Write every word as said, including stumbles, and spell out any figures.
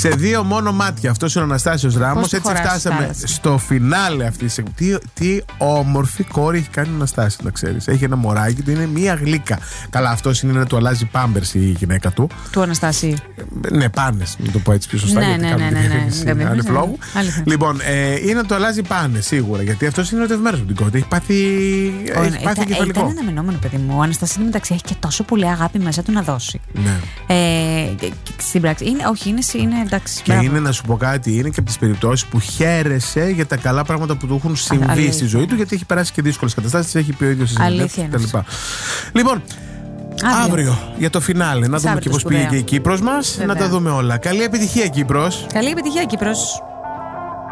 Σε δύο μόνο μάτια. Αυτός είναι ο Αναστάσιος Ράμος. Έτσι φτάσαμε στο φινάλε αυτή τη τι, τι όμορφη κόρη έχει κάνει ο Αναστάσιος, να ξέρεις. Έχει ένα μωράκι του, είναι μία γλύκα. Καλά, αυτός είναι να του αλλάζει πάμπερς η γυναίκα του. Του Αναστάση. Ναι, πάνες, να το πω έτσι πιο σωστά. Ναι, ναι, ναι, ναι, ναι, ανεφλόγου. Λοιπόν, ε, είναι να του αλλάζει πάνες σίγουρα, γιατί αυτός είναι ερωτευμένος με την κόρη. Έχει πάθει, έχει πάθει ήταν, κεφαλικό. Ήταν αναμενόμενο, παιδί μου. Ο Αναστασίας μεταξύ έχει και τόσο πολύ αγάπη μέσα του να δώσει. Ναι. Ε, στην πράξη. Είναι, όχι, είναι, είναι εντάξει. Και μπράβο. Είναι, να σου πω κάτι, είναι και από τις περιπτώσεις που χαίρεσαι για τα καλά πράγματα που του έχουν συμβεί αλήθεια. Στη ζωή του, γιατί έχει περάσει και δύσκολες καταστάσεις, έχει πει ο ίδιος στις συνέντευξεις κτλ. Λοιπόν, αύριο. αύριο για το φινάλε, να δούμε και πώς πήγε και η Κύπρος μας, να τα δούμε όλα. Καλή επιτυχία, Κύπρος. Καλή επιτυχία, Κύπρος.